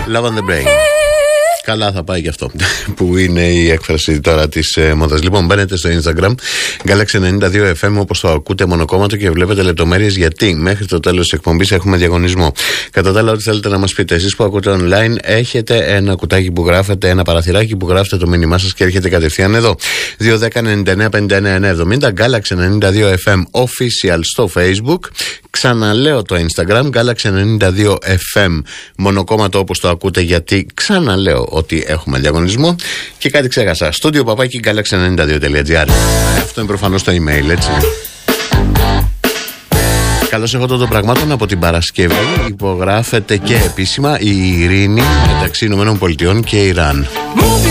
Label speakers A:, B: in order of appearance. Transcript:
A: Love on the brain. Καλά θα πάει και αυτό που είναι η έκφραση τώρα της μόδας. Λοιπόν, μπαίνετε στο Instagram Galaxy92FM όπως το ακούτε μονοκόμματο και βλέπετε λεπτομέρειες γιατί μέχρι το τέλος της εκπομπής έχουμε διαγωνισμό. Κατά τα άλλα, ό,τι θέλετε να μας πείτε, εσείς που ακούτε online, έχετε ένα κουτάκι που γράφετε, ένα παραθυράκι που γράφετε το μήνυμά σας και έρχεται κατευθείαν εδώ. 210-99-59-70 Galaxy92FM official στο Facebook. Ξαναλέω το Instagram Galaxy92FM μονοκόμματο όπως το ακούτε γιατί ξαναλέω ότι έχουμε διαγωνισμό. Και κάτι ξέχασα, studio παπάκι Galaxy92.gr. Αυτό είναι προφανώς το email, έτσι. Καλώς έχω των πραγμάτων από την Παρασκευή. Υπογράφεται και επίσημα η ειρήνη μεταξύ ΗΠΑ και Ιράν.